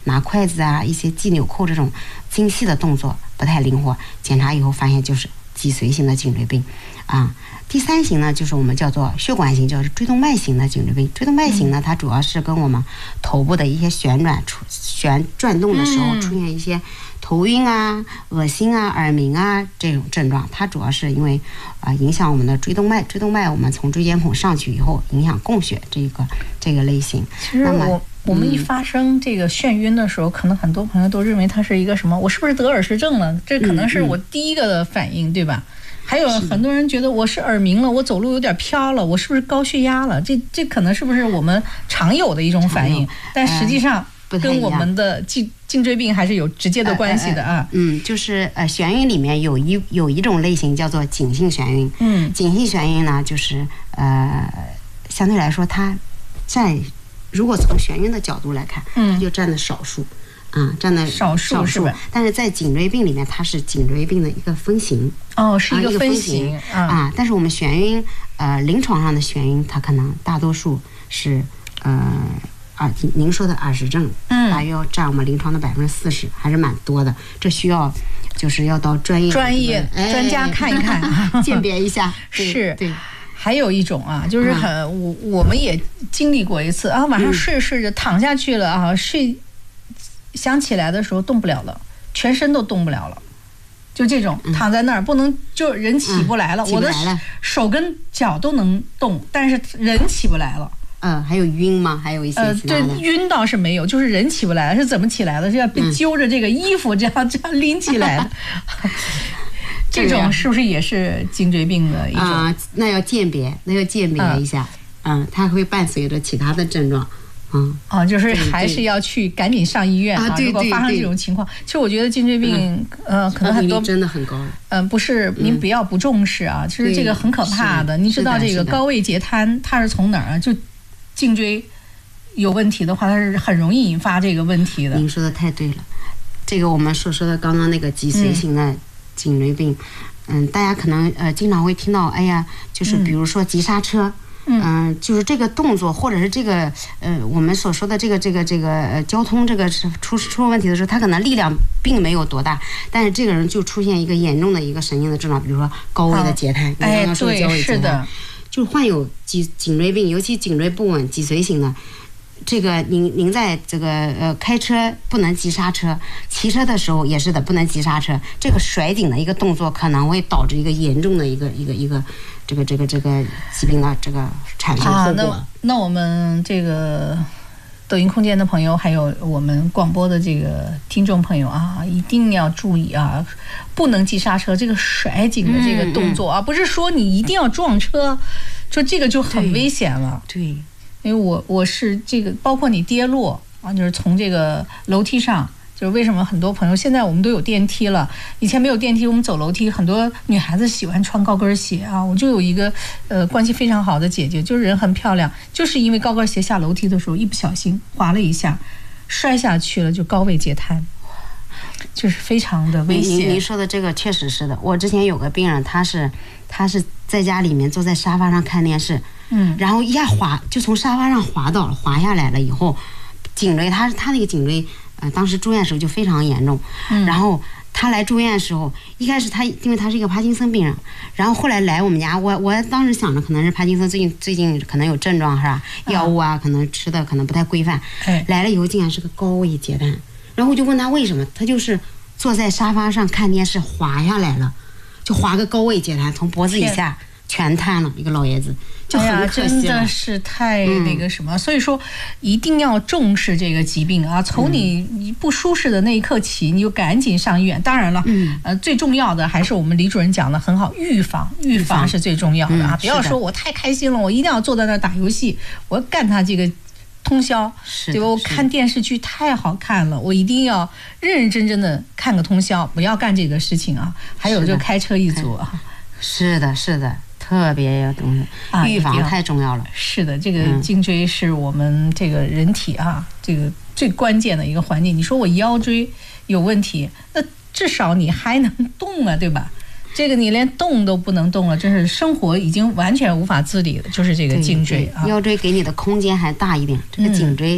拿筷子啊，一些系纽扣这种精细的动作不太灵活，检查以后发现就是脊髓型的颈椎病啊。第3型呢，就是我们叫做血管型，就是椎动脉型的颈椎病。椎动脉型呢，它主要是跟我们头部的一些转动的时候出现一些头晕啊、恶心啊、耳鸣啊这种症状。它主要是因为影响我们的椎动脉，椎动脉我们从椎间孔上去以后影响供血这个类型。 其实我们一发生这个眩晕的时候，可能很多朋友都认为它是一个什么，我是不是得耳石症了？这可能是我第一个的反应，对吧？还有很多人觉得我是耳鸣了，我走路有点飘了，我是不是高血压了？这可能是不是我们常有的一种反应？但实际上跟我们的颈椎病还是有直接的关系的啊。 就是眩晕里面有一种类型叫做颈性眩晕。颈性眩晕呢，就是相对来说它如果从眩晕的角度来看，它就占的少数。占的少数是吧？ 但是在颈椎病里面，它是颈椎病的一个分型。 是一个分型啊。但是我们眩晕，临床上的眩晕，它可能大多数是您说的耳石症，大约要占我们临床的40%，还是蛮多的。这需要就是要到专业专家看一看， 鉴别一下。 是， 对。 还有一种啊，就是我们也经历过一次啊，晚上睡着躺下去了啊，想起来的时候动不了了，全身都动不了了，就这种躺在那儿不能，就人起不来了，我的手跟脚都能动，但是人起不来了。 还有晕吗？还有一些对，晕倒是没有，就是人起不来了，是怎么起来的？是要被揪着这个衣服这样拎起来的。这种是不是也是颈椎病的一种？ 那要鉴别一下。它会伴随着其他的症状。 就是还是要去赶紧上医院啊！如果发生这种情况，其实我觉得颈椎病，可能很多真的很高。 不是，您不要不重视啊！其实这个很可怕的。您知道这个高位截瘫，它是从哪儿啊？就颈椎有问题的话，它是很容易引发这个问题的。 您说的太对了，这个我们所说的刚刚那个脊髓型的颈椎病，大家可能经常会听到，哎呀，就是比如说急刹车。就是这个动作，或者是这个我们所说的这个交通这个出问题的时候，他可能力量并没有多大，但是这个人就出现一个严重的一个神经的症状，比如说高位的截瘫。 对，是的， 就患有颈椎病，尤其颈椎不稳、脊髓型的。这个您在这个开车不能急刹车，骑车的时候也是的，不能急刹车。这个甩颈的一个动作可能会导致一个严重的一个这个疾病的这个产生后果。 那我们这个抖音空间的朋友，还有我们广播的这个听众朋友啊，一定要注意啊，不能急刹车。这个甩颈的这个动作啊，不是说你一定要撞车，说这个就很危险了。 对。 因为我是这个，包括你跌落啊，就是从这个楼梯上，就是为什么很多朋友现在我们都有电梯了，以前没有电梯，我们走楼梯，很多女孩子喜欢穿高跟鞋啊。我就有一个关系非常好的姐姐，就是人很漂亮，就是因为高跟鞋下楼梯的时候一不小心滑了一下，摔下去了，就高位截瘫，就是非常的危险。 您说的这个确实是的，我之前有个病人，他是在家里面坐在沙发上看电视。然后一下就从沙发上滑倒了，滑下来了以后，颈椎他那个颈椎，当时住院的时候就非常严重。然后他来住院的时候，一开始因为他是一个帕金森病人，然后后来来我们家，我当时想着可能是帕金森最近可能有症状是吧？药物啊，可能吃的可能不太规范。来了以后竟然是个高位截瘫，然后我就问他为什么，他就是坐在沙发上看电视滑下来了，就滑个高位截瘫，从脖子以下全瘫了，一个老爷子。就很可惜了， 真的是太那个什么，所以说一定要重视这个疾病啊！从你不舒适的那一刻起，你就赶紧上医院。当然了，最重要的还是我们李主任讲的很好，预防是最重要的啊！不要说我太开心了，我一定要坐在那儿打游戏，我干他这个通宵，对吧？我看电视剧太好看了，我一定要认认真真的看个通宵，不要干这个事情啊！还有就开车一族啊， 是的。特别有东西，预防太重要了。 是的，这个颈椎是我们这个人体啊，这个最关键的一个环节。你说我腰椎有问题，那至少你还能动啊，对吧？这个你连动都不能动了，真是生活已经完全无法自理了。就是这个颈椎啊， 腰椎给你的空间还大一点，这个颈椎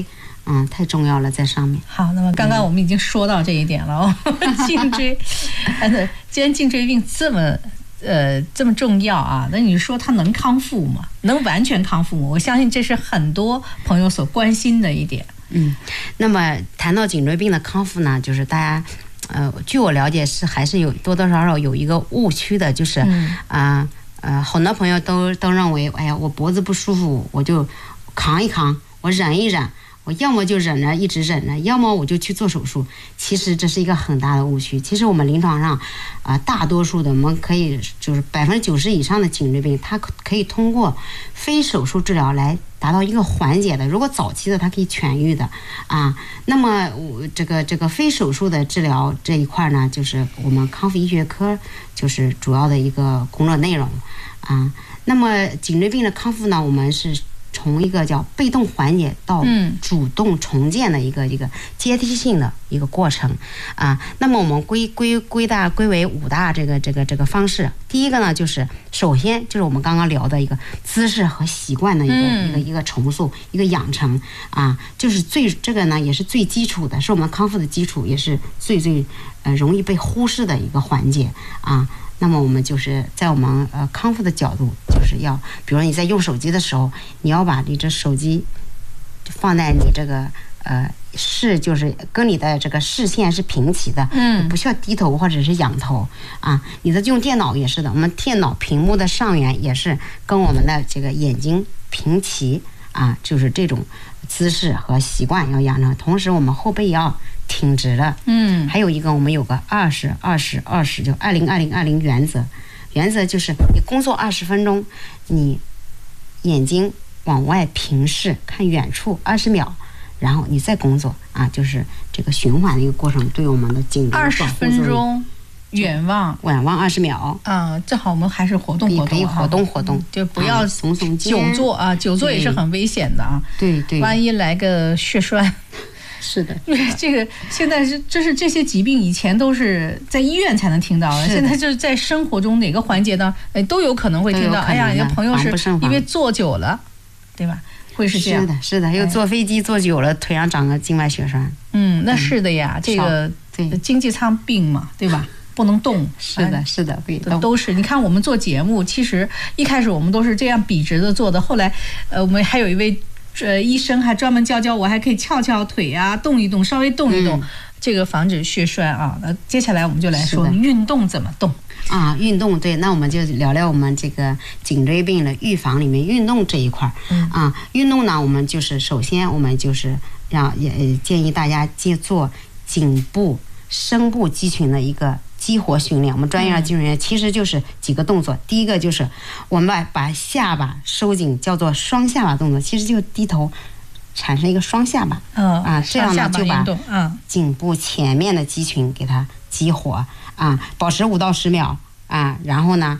太重要了，在上面。 好，那么刚刚我们已经说到这一点了哦，颈椎，既然颈椎病这么重要啊，那你说它能康复吗？能完全康复吗？我相信这是很多朋友所关心的一点。 那么谈到颈椎病的康复呢，就是大家，据我了解是还是有多多少少有一个误区的，就是很多朋友都认为，哎呀，我脖子不舒服，我就扛一扛，我忍一忍。我要么就忍着一直忍着，要么我就去做手术。其实这是一个很大的误区。其实我们临床上大多数的我们可以就是90%以上的颈椎病，它可以通过非手术治疗来达到一个缓解的。如果早期的它可以痊愈的那么这个非手术的治疗这一块呢，就是我们康复医学科就是主要的一个工作内容那么颈椎病的康复呢，我们是从一个叫被动缓解到主动重建的一个阶梯性的一个过程那么我们归为5大这个方式。第一个呢，就是首先就是我们刚刚聊的一个姿势和习惯的一个重塑，一个养成就是这个呢也是最基础的，是我们康复的基础，也是最容易被忽视的一个环节那么我们就是在我们康复的角度，就是要，比如你在用手机的时候，你要把你这手机放在你这个就是跟你的这个视线是平齐的，不需要低头或者是仰头你的用电脑也是的，我们电脑屏幕的上缘也是跟我们的这个眼睛平齐就是这种姿势和习惯要养成。同时我们后背要挺直的还有一个我们有个20-20-20就20-20-20原则就是你工作20分钟，你眼睛往外平视看远处20秒，然后你再工作就是这个循环的一个过程，对我们的颈椎 20分钟远望 20秒正好我们还是活动可以活动就不要耸肩久坐也是很危险的对， 万一来个血栓。 是的， 因为这个现在就是这些疾病以前都是在医院才能听到的，现在就是在生活中哪个环节呢都有可能会听到。哎呀，你的朋友是因为坐久了，对吧？会是这样。 是的，又坐飞机坐久了，腿上长个静脉血栓。 那是的呀，这个经济舱病嘛，对吧？不能动。 是的， 都是。你看我们做节目，其实一开始我们都是这样笔直的做的，后来我们还有一位。医生还专门教我，还可以翘腿动一动，稍微动一动，这个防止血栓那接下来我们就来说运动怎么动运动对，那我们就聊聊我们这个颈椎病的预防里面运动这一块运动呢，我们就是首先我们就是也建议大家做颈部深部肌群的一个激活训练。我们专业的肌群训练其实就是几个动作。第一个就是我们把下巴收紧，叫做双下巴动作，其实就低头产生一个双下巴这样呢就把颈部前面的肌群给它激活保持5到10秒然后呢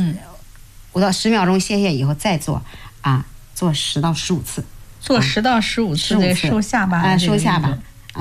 5到10秒钟歇歇以后再做做10到15次， 做10到15次这个收下巴收下巴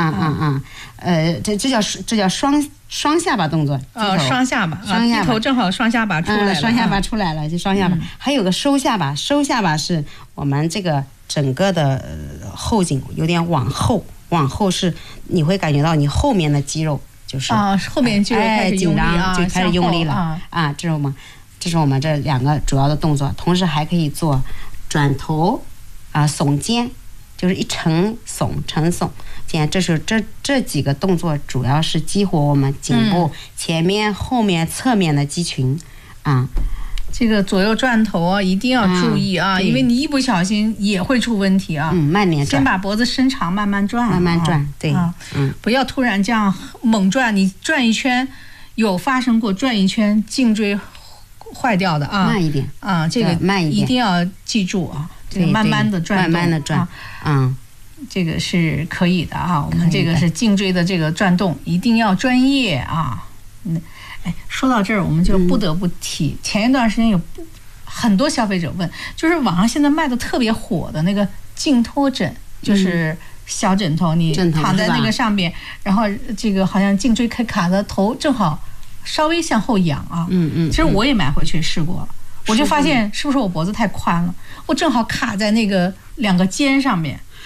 这叫双下巴动作双下巴低头正好双下巴出来了双下巴出来了就双下巴还有个收下巴是我们这个整个的后颈有点往后是你会感觉到你后面的肌肉就是后面肌肉开始紧张就开始用力了这是我们这2个主要的动作。同时还可以做转头耸肩，就是一沉耸肩，这几个动作主要是激活我们颈部前面后面侧面的肌群这个左右转头一定要注意因为你一不小心也会出问题慢点转， 先把脖子伸长，慢慢转对不要突然这样猛转，你转一圈有发生过转一圈颈椎坏掉的慢一点这个慢一点， 一定要记住这个慢慢的转这个是可以的我们这个是颈椎的这个转动一定要专业说到这儿我们就不得不提前一段时间有很多消费者问，就是网上现在卖的特别火的那个颈托枕，就是小枕头你躺在那个上边然后这个好像颈椎可以卡的头正好稍微向后仰其实我也买回去试过了，我就发现是不是我脖子太宽了，我正好卡在那个2个肩上面，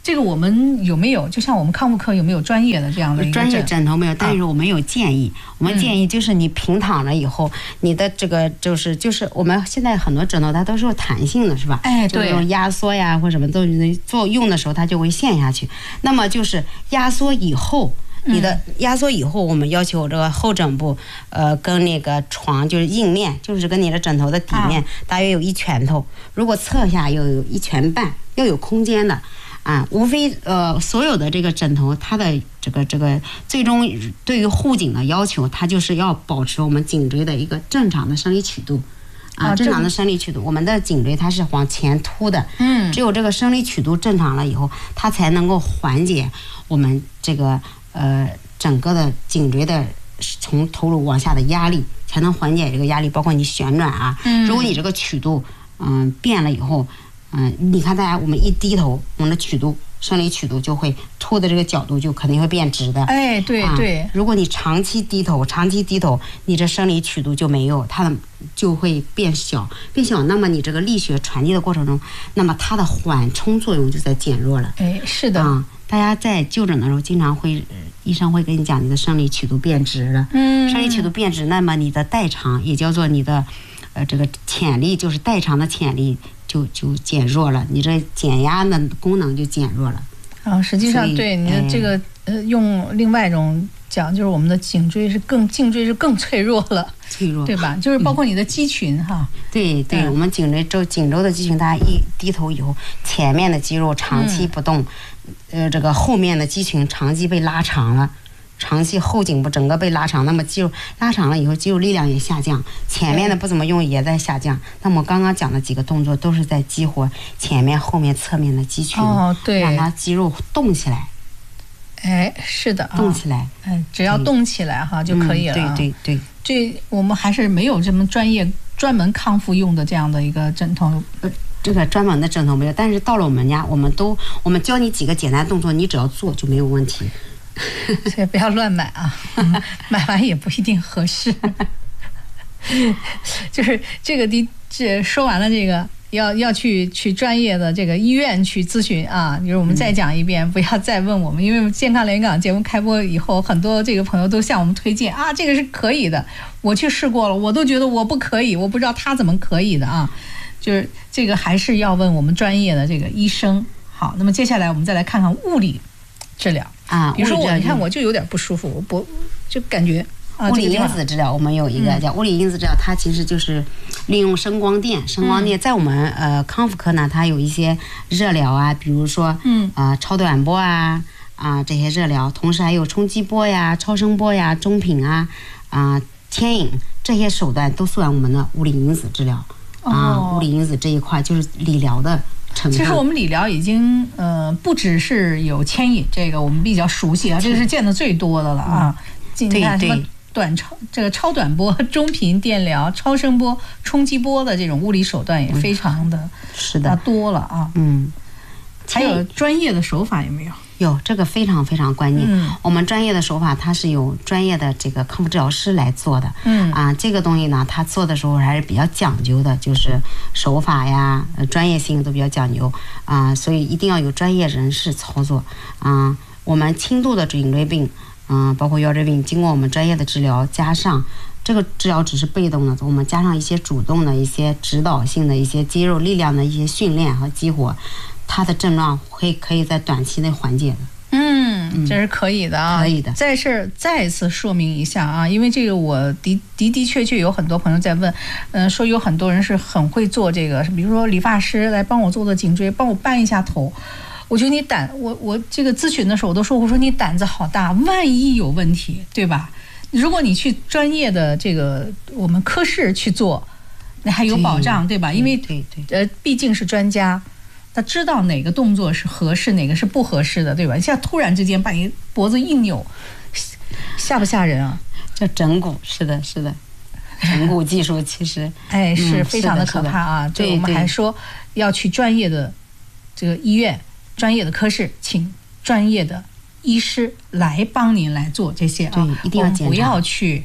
这个我们有没有，就像我们康复科有没有专业的这样的一个专业枕头没有，但是我们有建议，我们建议就是你平躺了以后，你的这个就是我们现在很多枕头它都是有弹性的，是吧？ 哎，对， 就是用压缩呀或什么都做用的时候它就会陷下去。那么就是压缩以后。你的压缩以后，我们要求这个后枕部，跟那个床就是硬面，就是跟你的枕头的底面大约有1拳头，如果侧下又有1拳半，要有空间的，啊，无非所有的这个枕头，它的这个最终对于护颈的要求，它就是要保持我们颈椎的一个正常的生理曲度。正常的生理曲度，我们的颈椎它是往前凸的，只有这个生理曲度正常了以后，它才能够缓解我们这个整个的颈椎的从头颅往下的压力，才能缓解这个压力，包括你旋转啊。如果你这个曲度变了以后，你看大家我们一低头，我们的曲度生理曲度就会凸的这个角度就肯定会变直的。 哎，对对。 如果你长期低头，你这生理曲度就没有，它的就会变小，那么你这个力学传递的过程中，那么它的缓冲作用就在减弱了。 哎，是的。 大家在就诊的时候，经常会医生会跟你讲，你的生理曲度变直了。生理曲度变直，那么你的代偿也叫做你的这个潜力，就是代偿的潜力就减弱了，你这减压的功能就减弱了。 实际上对你的这个用另外一种讲，就是我们的颈椎是更脆弱了，对吧？就是包括你的肌群哈。 对，我们颈周的肌群，大家一低头以后，前面的肌肉长期不动，这个后面的肌群长期被拉长了。长期后颈部整个被拉长，那么肌肉拉长了以后，肌肉力量也下降，前面的不怎么用也在下降。那么我刚刚讲的几个动作都是在激活前面、后面、侧面的肌群， 对， 让它肌肉动起来。 哎，是的， 动起来， 只要动起来哈就可以了。 对， 这我们还是没有这么专门康复用的这样的一个枕头。 这个专门的枕头没有，但是到了我们家，我们教你几个简单动作，你只要做就没有问题。 所以不要乱买啊，买完也不一定合适。就是这个说完了这个，要去专业的这个医院去咨询啊。就是我们再讲一遍，不要再问我们，因为健康连云港节目开播以后，很多这个朋友都向我们推荐啊，这个是可以的，我去试过了，我都觉得我不可以，我不知道他怎么可以的啊。就是这个还是要问我们专业的这个医生。好，那么接下来我们再来看看物理治疗。比如说你看我就有点不舒服，我就感觉物理因子治疗，我们有一个叫物理因子治疗，它其实就是利用声光电，在我们康复科呢，它有一些热疗啊，比如说超短波这些热疗，同时还有冲击波呀、超声波呀、中频牵引这些手段都算我们的物理因子治疗。物理因子这一块就是理疗的。 其实我们理疗已经不只是有牵引，这个我们比较熟悉啊，这个是见的最多的了啊。你看什么这个超短波、中频电疗、超声波、冲击波的这种物理手段也非常的多了啊。还有专业的手法有没有？ 有，这个非常非常关键。我们专业的手法它是由专业的这个康复治疗师来做的。这个东西呢，他做的时候还是比较讲究的，就是手法呀、专业性都比较讲究所以一定要有专业人士操作我们轻度的颈椎病包括腰椎病，经过我们专业的治疗，加上这个治疗只是被动的，我们加上一些主动的一些指导性的一些肌肉力量的一些训练和激活，它的症状可以在短期内缓解的。 这是可以的啊， 可以的。 再次说明一下啊，因为这个我的确有很多朋友在问，说有很多人是很会做这个，比如说理发师来帮我做的颈椎，帮我扳一下头。我觉得你我这个咨询的时候我都说，我说你胆子好大，万一有问题，对吧？如果你去专业的这个我们科室去做，那还有保障，对吧？因为毕竟是专家。他知道哪个动作是合适，哪个是不合适的，对吧？像突然之间把你脖子一扭，吓不吓人啊？ 叫整骨，是的，整骨技术其实是非常的可怕啊。这我们还说要去专业的这个医院、专业的科室，请专业的医师来帮您来做这些啊。 一定要检查， 不要去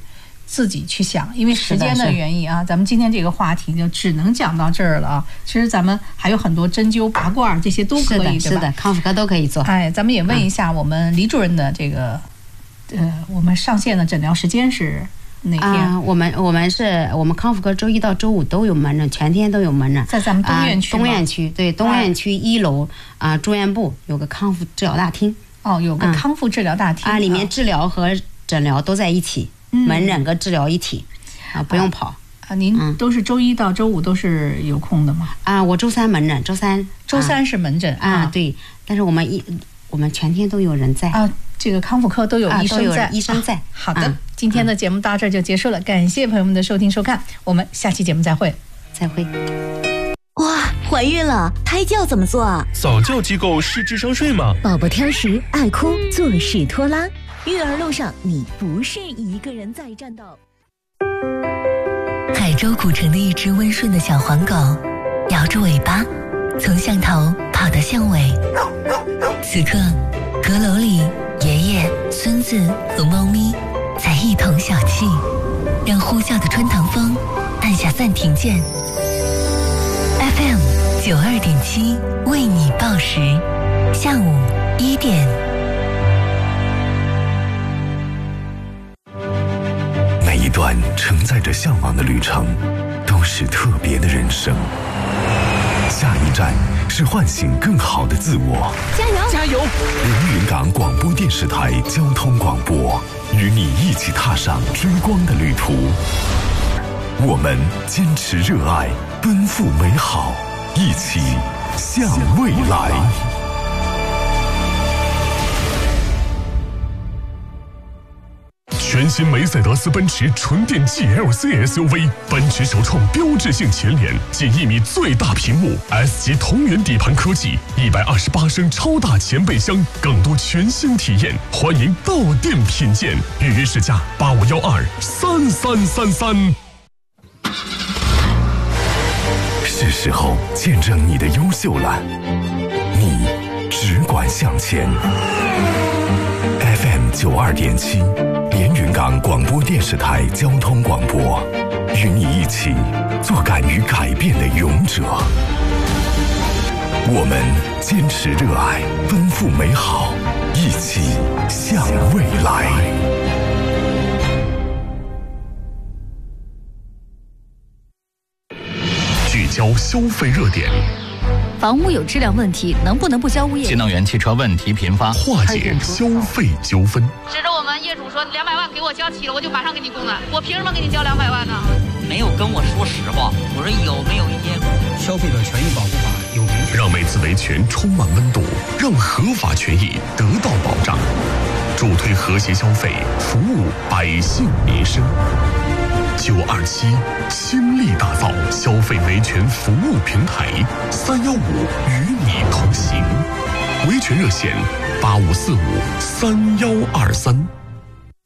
自己去想，因为时间的原因啊，咱们今天这个话题就只能讲到这儿了啊。其实咱们还有很多针灸、拔罐这些都可以， 是的，康复科都可以做。 哎，咱们也问一下我们李主任的这个，我们上线的诊疗时间是哪天？ 我们康复科周一到周五都有门诊，全天都有门诊， 在咱们东院区。 东院区对，东院区1楼住院部有个康复治疗大厅。 哦，有个康复治疗大厅里面治疗和诊疗都在一起。门诊跟治疗一体不用跑您都是周一到周五都是有空的吗？ 我周三门诊，周三是门诊对，但是我们全天都有人在这个康复科都有医生在， 医生在。 好的，今天的节目到这儿就结束了，感谢朋友们的收听收看，我们下期节目再会。 哇，怀孕了，胎教怎么做啊？ 早教机构是智商税吗？ 宝宝挑食、爱哭、做事拖拉，育儿路上你不是一个人在战斗。海州古城的一只温顺的小黄狗，摇着尾巴，从巷头跑到巷尾。此刻，阁楼里爷爷、孙子和猫咪在一同小憩，让呼啸的穿堂风按下暂停键。FM 92.7为你报时，下午1点。 每一段承载着向往的旅程，都是特别的人生。下一站是唤醒更好的自我。 加油！ 加油！ 连云港广播电视台交通广播，与你一起踏上追光的旅途。我们坚持热爱，奔赴美好，一起向未来。 全新梅赛德斯奔驰纯电 GLC SUV， 奔驰首创标志性前脸，近1米最大屏幕 ，S 级同源底盘科技，128升超大前备箱，更多全新体验，欢迎到店品鉴，预约试驾85123333。 是时候见证你的优秀了，你只管向前。FM 92.7，连云港广播电视台交通广播，与你一起做敢于改变的勇者。我们坚持热爱，奔赴美好，一起向未来。 聚焦消费热点， 房屋有质量问题，能不能不交物业？ 新能源汽车问题频发， 化解消费纠纷。 指着我们业主说200万给我交齐了，我就马上给你供了，我凭什么给你交200万呢？ 没有跟我说实话，我说有没有一些消费者权益保护法有明确， 让每次维权充满温度，让合法权益得到保障，助推和谐消费，服务百姓民生。927倾力打造消费维权服务平台，315与你同行。维权热线85453123。